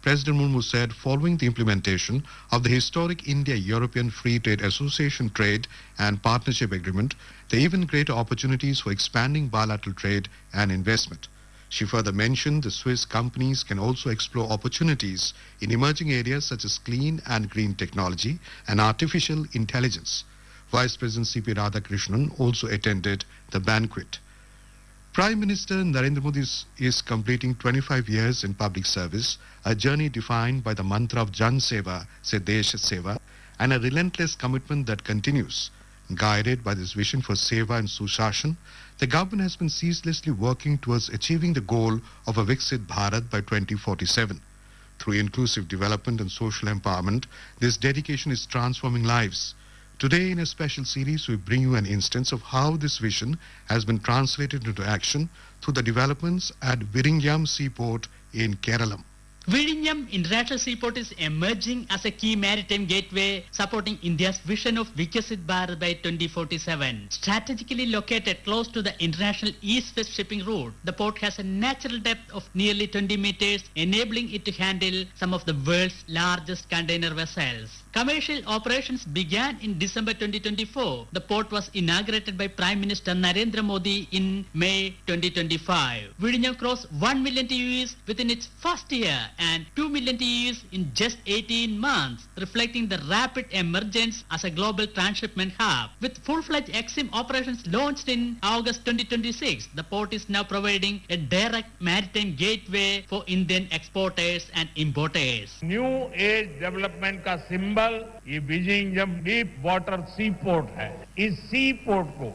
President Murmu said following the implementation of the historic India-European Free Trade Association Trade and Partnership Agreement, there are even greater opportunities for expanding bilateral trade and investment. She further mentioned the Swiss companies can also explore opportunities in emerging areas such as clean and green technology and artificial intelligence. Vice President C.P. Radhakrishnan also attended the banquet. Prime Minister Narendra Modi is completing 25 years in public service, a journey defined by the mantra of Jan Seva, se Desh Seva, and a relentless commitment that continues. Guided by this vision for Seva and Sushashan, the government has been ceaselessly working towards achieving the goal of a Viksit Bharat by 2047. Through inclusive development and social empowerment, this dedication is transforming lives. Today, in a special series, we bring you an instance of how this vision has been translated into action through the developments at Vizhinjam Seaport in Kerala. Vizhinjam International Seaport is emerging as a key maritime gateway supporting India's vision of Viksit Bharat by 2047. Strategically located close to the international east-west shipping route, the port has a natural depth of nearly 20 meters, enabling it to handle some of the world's largest container vessels. Commercial operations began in December 2024. The port was inaugurated by Prime Minister Narendra Modi in May 2025. Vizhinjam crossed 1 million TEUs within its first year and 2 million TEUs in just 18 months, reflecting the rapid emergence as a global transshipment hub. With full-fledged EXIM operations launched in August 2026, the port is now providing a direct maritime gateway for Indian exporters and importers. New age development का symbol ये Vizhinjam deep water सी port है। इस सी port को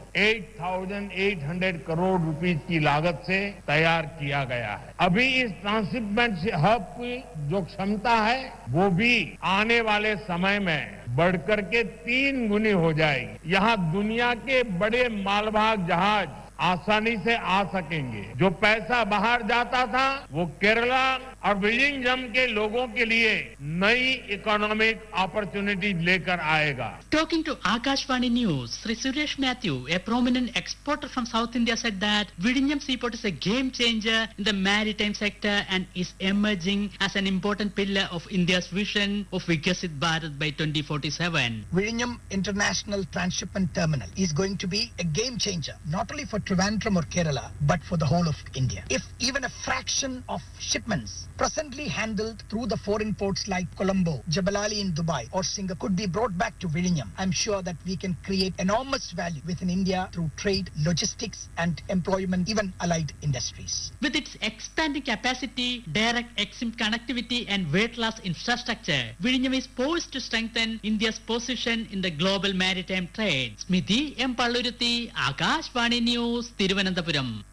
8,800 crore rupees की लागत से तैयार किया गया है। अभी इस ट्रांसशिपमेंट हब की जो क्षमता है वो भी आने वाले समय में बढ़कर के 3 गुनी हो जाएगी। यहाँ दुनिया के बड़े मालवाहक जहाज आसानी से आ सकेंगे। जो पैसा बाहर जाता था वो केरला और विजिंजम के लोगों के लिए नई इकोनॉमिक अपॉर्चुनिटी लेकर आएगा। Talking to Akashvani News, Sri Suresh Matthew, a prominent exporter from South India, said that Vizhinjam Seaport is a game changer in the maritime sector and is emerging as an important pillar of India's vision of Viksit Bharat by 2047. Vizhinjam International Transshipment Terminal is going to be a game changer, not only for Trivandrum or Kerala, but for the whole of India. If even a fraction of shipments presently handled through the foreign ports like Colombo, Jebel Ali in Dubai or Singapore could be brought back to Vizhinjam, I'm sure that we can create enormous value within India through trade, logistics and employment, even allied industries. With its expanding capacity, direct EXIM connectivity and weight-loss infrastructure, Vizhinjam is poised to strengthen India's position in the global maritime trade. Smiti M. Palluruthi, Akashvani News, Thiruvananthapuram.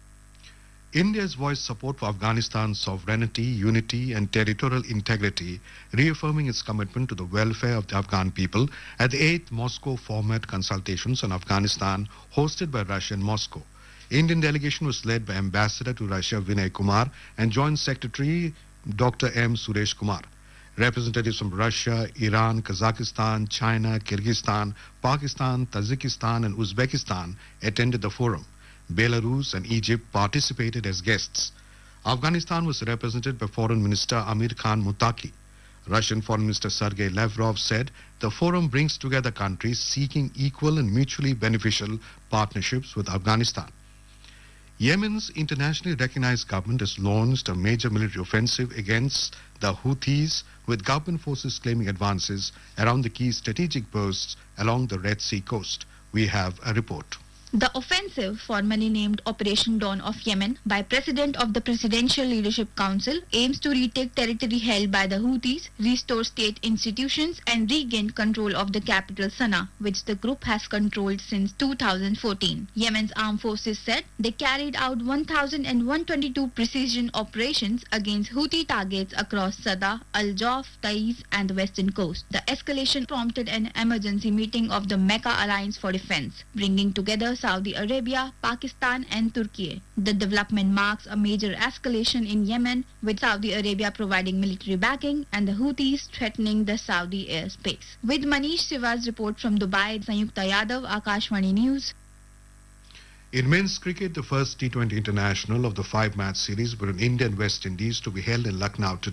India's voiced support for Afghanistan's sovereignty, unity and territorial integrity, reaffirming its commitment to the welfare of the Afghan people at the 8th Moscow Format Consultations on Afghanistan hosted by Russia in Moscow. Indian delegation was led by Ambassador to Russia Vinay Kumar and Joint Secretary Dr. M. Suresh Kumar. Representatives from Russia, Iran, Kazakhstan, China, Kyrgyzstan, Pakistan, Tajikistan and Uzbekistan attended the forum. Belarus and Egypt participated as guests. Afghanistan was represented by Foreign Minister Amir Khan Muttaqi. Russian Foreign Minister Sergei Lavrov said the forum brings together countries seeking equal and mutually beneficial partnerships with Afghanistan. Yemen's internationally recognized government has launched a major military offensive against the Houthis, with government forces claiming advances around the key strategic posts along the Red Sea coast. We have a report. The offensive, formally named Operation Dawn of Yemen by President of the Presidential Leadership Council, aims to retake territory held by the Houthis, restore state institutions and regain control of the capital Sana'a, which the group has controlled since 2014. Yemen's armed forces said they carried out 1,122 precision operations against Houthi targets across Sada, Al-Jawf, Taiz and the western coast. The escalation prompted an emergency meeting of the Mecca Alliance for Defense, bringing together Saudi Arabia, Pakistan and Turkey. The development marks a major escalation in Yemen, with Saudi Arabia providing military backing and the Houthis threatening the Saudi airspace. With Manish Siva's report from Dubai, Sanyukta Yadav, Akashvani News. In men's cricket, the first T20 international of the 5-match series between India and West Indies to be held in Lucknow today